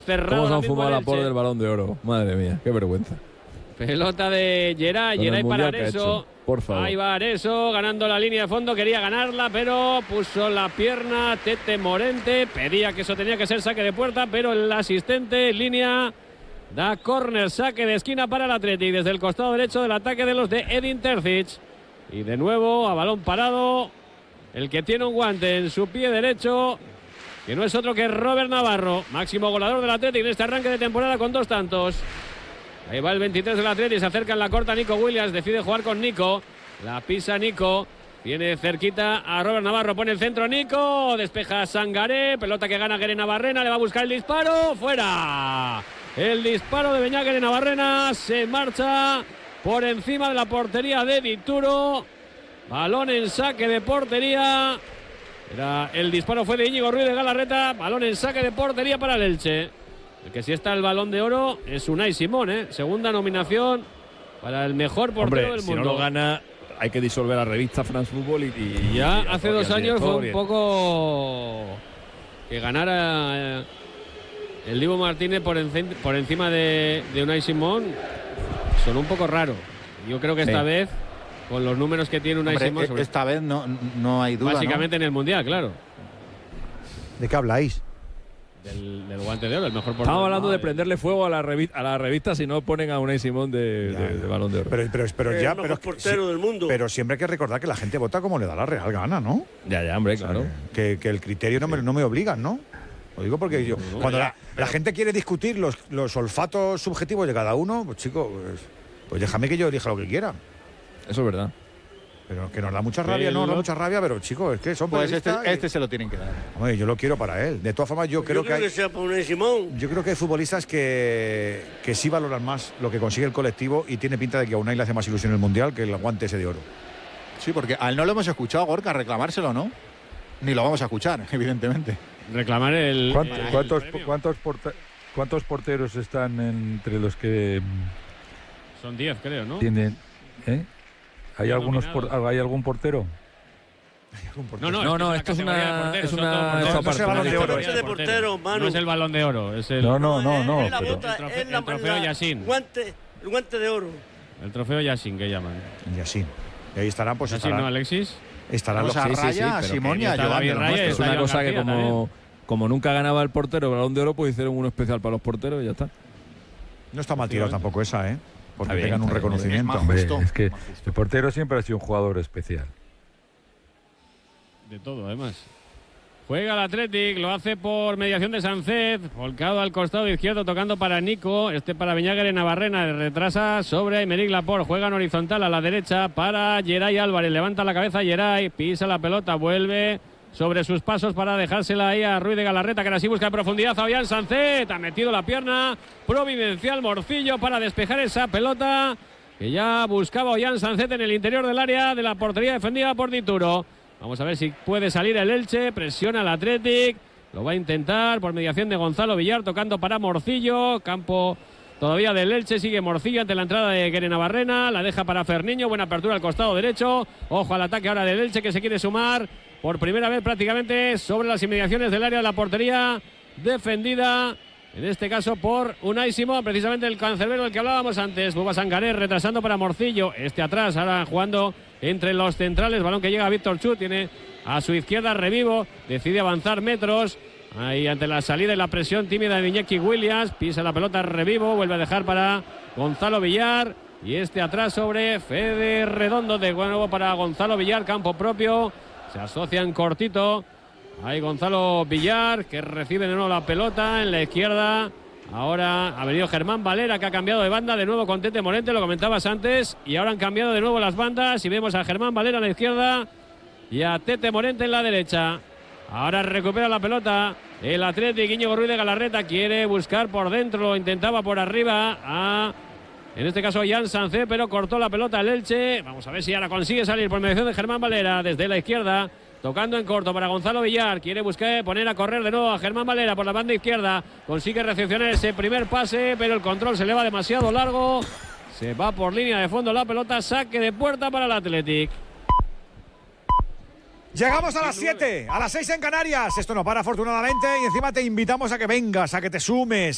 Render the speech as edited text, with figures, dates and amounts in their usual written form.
Cerrado. ¿Cómo se han fumado la por del Balón de Oro? Madre mía, qué vergüenza. Pelota de Geray para Areso. Por favor. Ahí va Areso ganando la línea de fondo, quería ganarla, pero puso la pierna Tete Morente, pedía que eso tenía que ser saque de puerta, pero el asistente en línea da córner, saque de esquina para el Athletic desde el costado derecho del ataque de los de Edin Terzic. Y de nuevo a balón parado, el que tiene un guante en su pie derecho, que no es otro que Robert Navarro, máximo goleador del Athletic en este arranque de temporada con 2 tantos. Ahí va el 23 del Athletic, se acerca en la corta Nico Williams, decide jugar con Nico, la pisa Nico, viene cerquita a Robert Navarro, pone el centro Nico, despeja Sangaré, pelota que gana Guerena Barrena, le va a buscar el disparo, fuera. El disparo de Beñat Guerena Barrena se marcha por encima de la portería de Dituro, balón en saque de portería, el disparo fue de Íñigo Ruiz de Galarreta, balón en saque de portería para el Elche. El que sí está el Balón de Oro es Unai Simón, segunda nominación para el mejor portero del mundo. Si no lo gana, hay que disolver la revista France Football y ya hace 2 años fue un poco que ganara el Dibu Martínez por encima de Unai Simón. Son un poco raro. Yo creo que esta vez, con los números que tiene Unai Simón, esta vez no hay duda. Básicamente en el Mundial, claro. ¿De qué habláis? Del guante de oro, el mejor portero. Estamos hablando de prenderle fuego a la revista si no ponen a Unai Simón de Balón de Oro. Pero ya, pero portero del mundo. Pero siempre hay que recordar que la gente vota como le da la real gana, ¿no? Ya, hombre, claro. Que el criterio no me obligan, ¿no? Lo digo porque cuando la gente quiere discutir los olfatos subjetivos de cada uno, pues chico, pues déjame que yo elija lo que quiera. Eso es verdad. Pero que nos da mucha rabia, mucha rabia, pero chicos, es que son pues este se lo tienen que dar. Hombre, yo lo quiero para él. De todas formas, yo creo que sea para Unai Simón. Yo creo que hay futbolistas que sí valoran más lo que consigue el colectivo y tiene pinta de que a Unai le hace más ilusión el Mundial que el guante ese de oro. Sí, porque a él no lo hemos escuchado, Gorka, reclamárselo, ¿no? Ni lo vamos a escuchar, evidentemente. Reclamar el... ¿Cuántos porteros están entre los que... Son 10, creo, ¿no? Tienen... ¿Hay algún portero? No, esto es una no es el Balón de Oro, es el el trofeo Yassin. El guante de oro. El trofeo Yassin que llaman. Yassin. Y ahí estarán, pues Yassin, ¿no, Alexis? Estarán los Raya, Simón y a Giovanni. Es una cosa que como nunca ganaba el portero el Balón de Oro, pues hicieron uno especial para los porteros y ya está. No está mal tirado tampoco esa, porque bien, tengan un reconocimiento. Es que el portero siempre ha sido un jugador especial. De todo, además. Juega el Athletic, lo hace por mediación de Sánchez, volcado al costado izquierdo, tocando para Nico, para Beñat Guerena Barrena, retrasa sobre Aymeric Laporte, juega en horizontal a la derecha para Geray Álvarez, levanta la cabeza Geray, pisa la pelota, vuelve sobre sus pasos para dejársela ahí a Ruiz de Galarreta, que ahora sí busca en profundidad a Ollán Sánchez, ha metido la pierna, providencial Morcillo para despejar esa pelota, que ya buscaba Ollán Sánchez en el interior del área de la portería defendida por Dituro. Vamos a ver si puede salir el Elche, presiona el Athletic, lo va a intentar por mediación de Gonzalo Villar, tocando para Morcillo, campo todavía del Elche, sigue Morcillo ante la entrada de Guerena Barrena, la deja para Ferniño, buena apertura al costado derecho, ojo al ataque ahora del Elche que se quiere sumar por primera vez prácticamente sobre las inmediaciones del área de la portería defendida, en este caso por Unai Simón, precisamente el cancerbero del que hablábamos antes. Bouba Sangaré retrasando para Morcillo, atrás, ahora jugando entre los centrales, balón que llega a Víctor Chu, tiene a su izquierda Revivo, decide avanzar metros, ahí ante la salida y la presión tímida de Iñaki Williams, pisa la pelota Revivo, vuelve a dejar para Gonzalo Villar, y atrás sobre Fede Redondo, de nuevo para Gonzalo Villar, campo propio, se asocian cortito. Ahí Gonzalo Villar, que recibe de nuevo la pelota en la izquierda. Ahora ha venido Germán Valera, que ha cambiado de banda de nuevo con Tete Morente, lo comentabas antes. Y ahora han cambiado de nuevo las bandas y vemos a Germán Valera a la izquierda y a Tete Morente en la derecha. Ahora recupera la pelota el Athletic, Íñigo Ruiz de Galarreta quiere buscar por dentro, lo intentaba por arriba en este caso Ollán Sánchez, pero cortó la pelota el Elche. Vamos a ver si ahora consigue salir por mediación de Germán Valera desde la izquierda. Tocando en corto para Gonzalo Villar, quiere buscar poner a correr de nuevo a Germán Valera por la banda izquierda, consigue recepcionar ese primer pase, pero el control se le va demasiado largo, se va por línea de fondo la pelota, saque de puerta para el Athletic. Llegamos a las 7, a las 6 en Canarias. Esto no para afortunadamente y encima te invitamos a que vengas, a que te sumes,